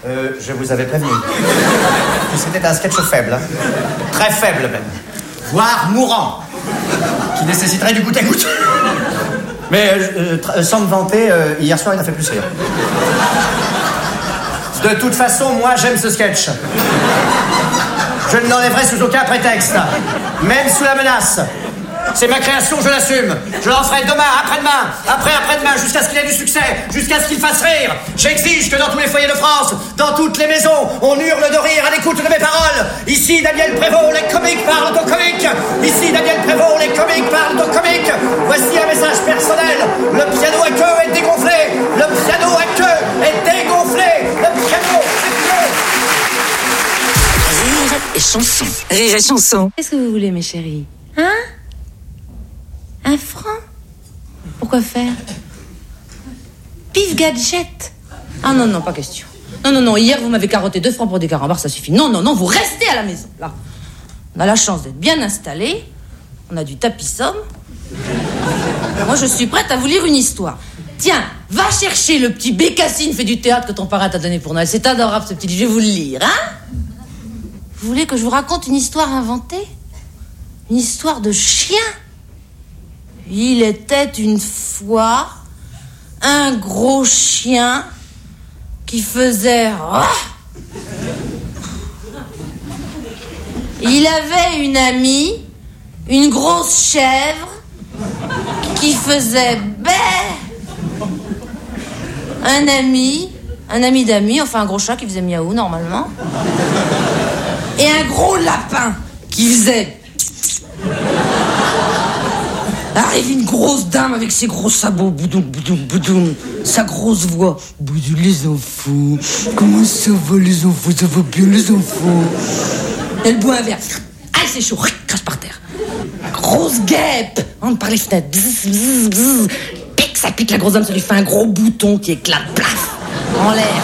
Je vous avais prévenu. C'était un sketch faible. Hein. Très faible même. Voire mourant. Qui nécessiterait du goutte à goutte. Mais sans me vanter, hier soir il a fait plus rire. De toute façon, moi j'aime ce sketch. Je ne l'enlèverai sous aucun prétexte. Même sous la menace. C'est ma création, je l'assume. Je l'en ferai demain, après-demain, après-après-demain, jusqu'à ce qu'il ait du succès, jusqu'à ce qu'il fasse rire. J'exige que dans tous les foyers de France, dans toutes les maisons, on hurle de rire à l'écoute de mes paroles. Ici, Daniel Prévost, les comiques parlent aux comiques. Ici, Daniel Prévost, les comiques parlent aux comiques. Voici un message personnel. Le piano à queue est dégonflé. Le piano à queue est dégonflé. Le piano à queue. Rire et chanson. Rire et chanson. Qu'est-ce que vous voulez, mes chéris? Hein? 1 franc? Pourquoi faire? Pif gadget? Ah non, pas question. Non, hier vous m'avez carotté 2 francs pour des carambars, ça suffit. Non, vous restez à la maison, là. On a la chance d'être bien installés. On a du tapis somme. Moi, je suis prête à vous lire une histoire. Tiens, va chercher le petit Bécassine fait du théâtre que ton parrain t'a donné pour Noël. C'est adorable, ce petit livre. Je vais vous le lire, hein? Vous voulez que je vous raconte une histoire inventée? Une histoire de chien? Il était une fois un gros chien qui faisait... Il avait une amie, une grosse chèvre, qui faisait bé. Un ami d'amis, enfin un gros chat qui faisait miaou normalement. Et un gros lapin qui faisait... Arrive une grosse dame avec ses gros sabots, boudoum, boudoum, boudoum, sa grosse voix. Boudou les enfants, comment ça va les enfants, ça va bien les enfants. Elle boit un verre, aïe c'est chaud, crache par terre. Grosse guêpe, entre par les fenêtres, bzz, bzz, bzz. Pique, ça pique la grosse dame, ça lui fait un gros bouton qui éclate, plaf, en l'air.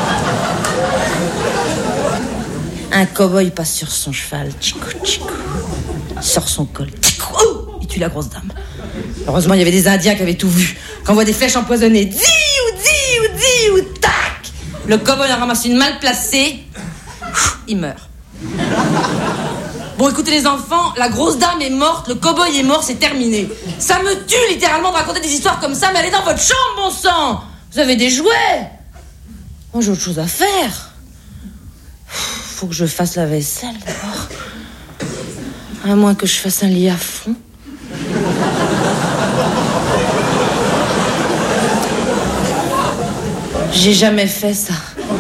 Un cow-boy passe sur son cheval, tchikou, tchikou, sort son col, tchikou, oh, il tue la grosse dame. Heureusement, il y avait des Indiens qui avaient tout vu. Quand on voit des flèches empoisonnées, ou tac. Le cow-boy en ramasse une mal placée, il meurt. Bon, écoutez les enfants, la grosse dame est morte, le cow-boy est mort, c'est terminé. Ça me tue littéralement de raconter des histoires comme ça, mais allez dans votre chambre, bon sang. Vous avez des jouets. Moi, j'ai autre chose à faire. Faut que je fasse la vaisselle d'abord. À moins que je fasse un lit à fond. J'ai jamais fait ça.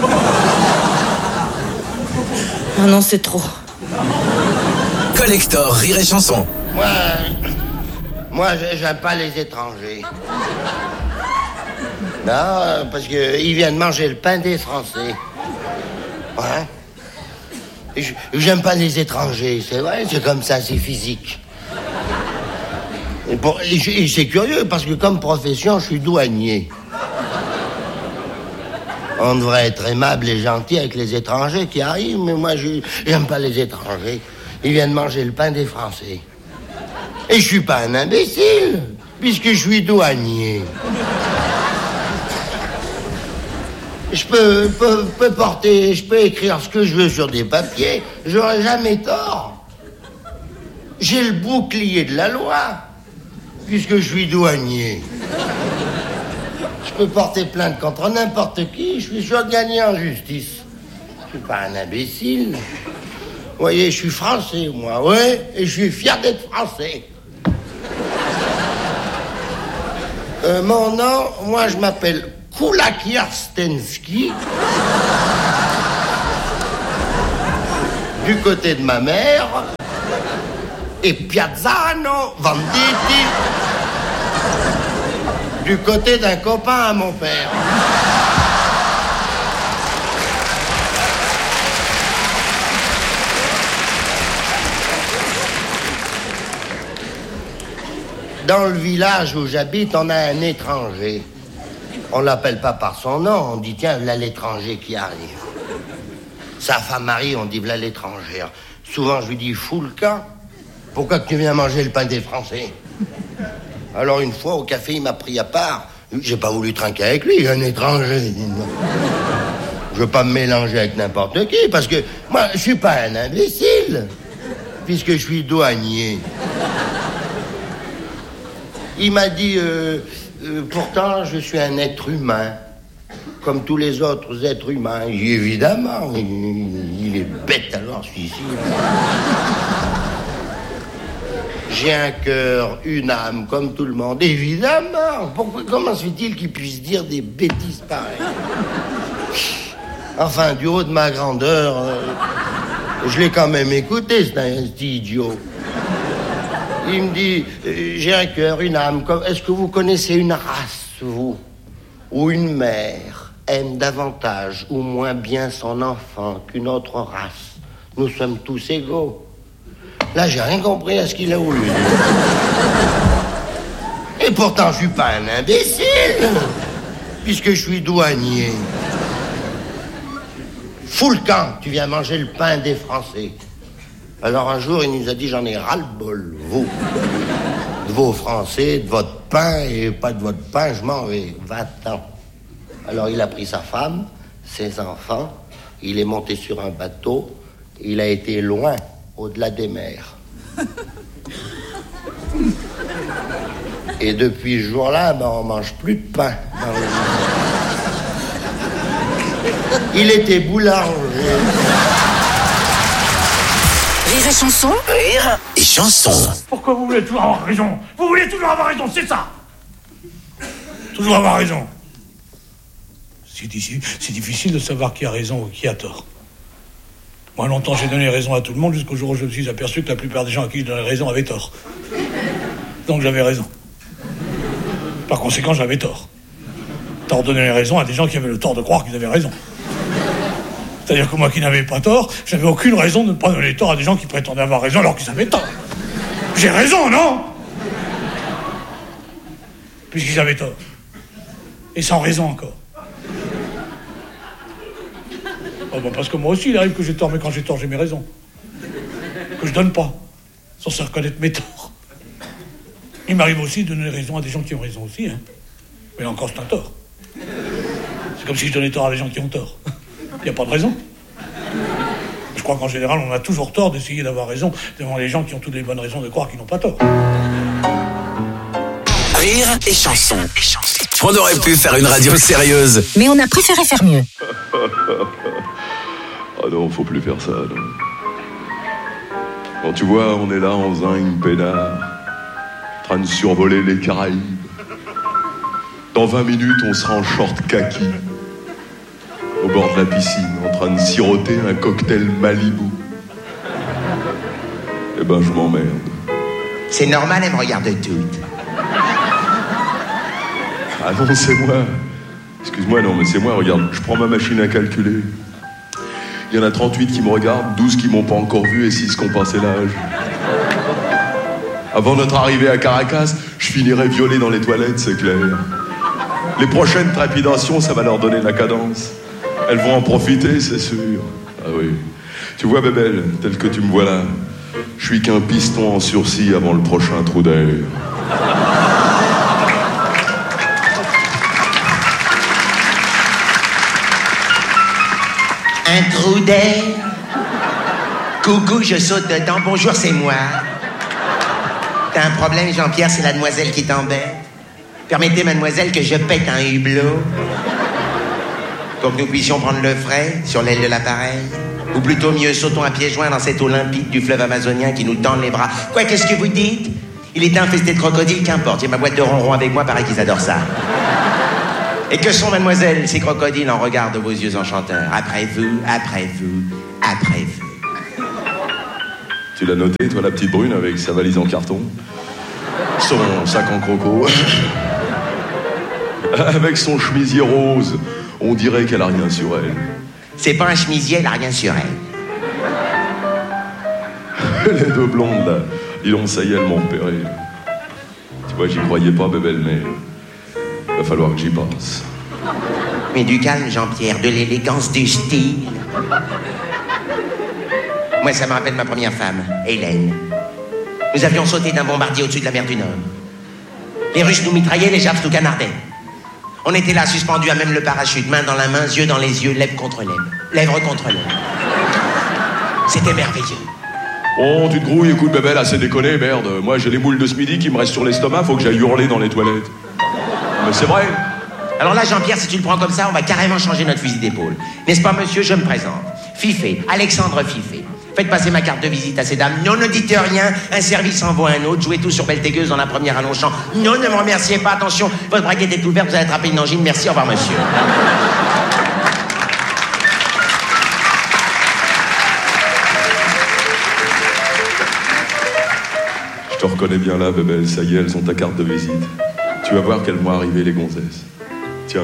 Ah non, c'est trop. Collector, Rire et chanson. Moi, j'aime pas les étrangers. Non, parce qu'ils viennent manger le pain des Français. Ouais. J'aime pas les étrangers, c'est vrai, c'est comme ça, c'est physique. Et c'est curieux, parce que comme profession, je suis douanier. On devrait être aimable et gentil avec les étrangers qui arrivent, mais moi, j'aime pas les étrangers. Ils viennent manger le pain des Français. Et je suis pas un imbécile, puisque je suis douanier. Je peux écrire ce que je veux sur des papiers, j'aurai jamais tort. J'ai le bouclier de la loi, puisque je suis douanier. Je peux porter plainte contre n'importe qui, je suis sûr de gagner en justice. Je suis pas un imbécile. Vous voyez, je suis français, moi, ouais, et je suis fier d'être français. Mon nom, moi, je m'appelle Koulakiarstensky. Du côté de ma mère. Et Piazzano Venditti. Du côté d'un copain à mon père. Dans le village où j'habite, on a un étranger. On l'appelle pas par son nom, on dit tiens, voilà l'étranger qui arrive. Sa femme Marie, on dit voilà l'étrangère. Souvent je lui dis fous le camp. Pourquoi que tu viens manger le pain des Français? Alors une fois au café, il m'a pris à part. J'ai pas voulu trinquer avec lui, un étranger. Je veux pas me mélanger avec n'importe qui, parce que moi, je suis pas un imbécile, puisque je suis douanier. Il m'a dit, pourtant, je suis un être humain, comme tous les autres êtres humains. J'ai dit, évidemment, il est bête alors, celui-ci. J'ai un cœur, une âme, comme tout le monde, évidemment. Comment se fait-il qu'il puisse dire des bêtises pareilles? Enfin, du haut de ma grandeur, je l'ai quand même écouté, cet idiot. Il me dit, j'ai un cœur, une âme. Est-ce que vous connaissez une race, vous, où une mère aime davantage ou moins bien son enfant qu'une autre race? Nous sommes tous égaux. Là, j'ai rien compris à ce qu'il a voulu dire. Et pourtant, je suis pas un imbécile, puisque je suis douanier. Fous le camp, tu viens manger le pain des Français. Alors un jour, il nous a dit, j'en ai ras-le-bol, vous. De vos Français, de votre pain, et pas de votre pain, je m'en vais. Va-t'en. Alors il a pris sa femme, ses enfants, il est monté sur un bateau, il a été loin, au-delà des mers. Et depuis ce jour-là, on mange plus de pain dans les... Il était boulanger. Rire et chanson. Rire et chanson. Pourquoi vous voulez toujours avoir raison? Vous voulez toujours avoir raison, c'est ça. Toujours avoir raison. C'est difficile de savoir qui a raison ou qui a tort. Moi, longtemps, j'ai donné raison à tout le monde jusqu'au jour où je me suis aperçu que la plupart des gens à qui je donnais raison avaient tort. Donc j'avais raison. Par conséquent, j'avais tort. Tort de donner raison à des gens qui avaient le tort de croire qu'ils avaient raison. C'est-à-dire que moi qui n'avais pas tort, j'avais aucune raison de ne pas donner tort à des gens qui prétendaient avoir raison alors qu'ils avaient tort. J'ai raison, non? Puisqu'ils avaient tort. Et sans raison encore. Oh ben parce que moi aussi, il arrive que j'ai tort, mais quand j'ai tort, j'ai mes raisons. Que je donne pas, sans se reconnaître mes torts. Il m'arrive aussi de donner raison à des gens qui ont raison aussi, hein. Mais là encore, c'est un tort. C'est comme si je donnais tort à des gens qui ont tort. Il n'y a pas de raison. Je crois qu'en général, on a toujours tort d'essayer d'avoir raison devant les gens qui ont toutes les bonnes raisons de croire qu'ils n'ont pas tort. Rire et chanson. On aurait pu faire une radio sérieuse, mais on a préféré faire mieux. Ah non, faut plus faire ça, non. Quand tu vois, on est là en zinc peinard, en train de survoler les Caraïbes. Dans 20 minutes, on sera en short kaki, au bord de la piscine, en train de siroter un cocktail Malibu. Eh ben, je m'emmerde. C'est normal, elle me regarde toutes. Ah non, c'est moi. Excuse-moi, non, mais c'est moi, regarde. Je prends ma machine à calculer. Il y en a 38 qui me regardent, 12 qui m'ont pas encore vu et 6 qui ont passé l'âge. Avant notre arrivée à Caracas, je finirai violé dans les toilettes, c'est clair. Les prochaines trépidations, ça va leur donner la cadence. Elles vont en profiter, c'est sûr. Ah oui. Tu vois, bébelle, tel que tu me vois là, je suis qu'un piston en sursis avant le prochain trou d'air. Un trou d'air. Coucou, je saute dedans. Bonjour, c'est moi. T'as un problème, Jean-Pierre, c'est la demoiselle qui t'embête. Permettez, mademoiselle, que je pète un hublot pour que nous puissions prendre le frais sur l'aile de l'appareil. Ou plutôt mieux, sautons à pieds joints dans cette eau limpide du fleuve amazonien qui nous tend les bras. Quoi, qu'est-ce que vous dites? Il est infesté de crocodiles, qu'importe. J'ai ma boîte de ronron avec moi, pareil qu'ils adorent ça. Et que sont, mademoiselle, ces crocodiles en regard de vos yeux enchanteurs? Après vous, après vous, après vous. Tu l'as noté, toi, la petite brune, avec sa valise en carton, son sac en croco, avec son chemisier rose. On dirait qu'elle a rien sur elle. C'est pas un chemisier, elle a rien sur elle. Les deux blondes, là, dis donc, ça y est, elles m'ont repéré. Tu vois, j'y croyais pas, bébelle, mais il va falloir que j'y pense. Mais du calme, Jean-Pierre, de l'élégance, du style. Moi, ça me rappelle ma première femme, Hélène. Nous avions sauté d'un bombardier au-dessus de la mer du Nord. Les Russes nous mitraillaient, les Japs nous canardaient. On était là, suspendus à même le parachute, main dans la main, yeux dans les yeux, lèvres contre lèvres contre lèvres. C'était merveilleux. Oh, tu te grouilles, écoute, bébé, là, c'est déconné, merde. Moi, j'ai les moules de ce midi qui me restent sur l'estomac, faut que j'aille hurler dans les toilettes. Mais c'est vrai. Alors là, Jean-Pierre, si tu le prends comme ça, on va carrément changer notre fusil d'épaule. N'est-ce pas, monsieur? Je me présente. Fifé, Alexandre Fifé. Faites passer ma carte de visite à ces dames. Non, ne dites rien. Un service envoie un autre. Jouez tout sur Beltégueuse dans la première à Longchamp. Non, ne me remerciez pas. Attention, votre braguette est ouverte. Vous allez attraper une angine. Merci, au revoir, monsieur. Je te reconnais bien là, bébé. Ça y est, elles ont ta carte de visite. Tu vas voir qu'elles vont arriver, les gonzesses. Tiens.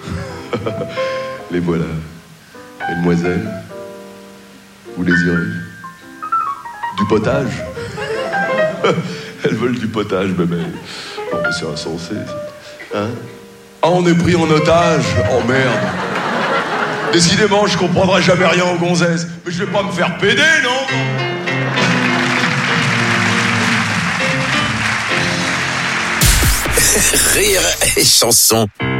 Les voilà. Mesdemoiselles, vous désirez du potage? Elles veulent du potage, bébé. Non, mais c'est insensé. Hein? Ah, on est pris en otage. Oh, merde. Décidément, je comprendrai jamais rien aux gonzesses. Mais je vais pas me faire péder, non? Rire et chanson.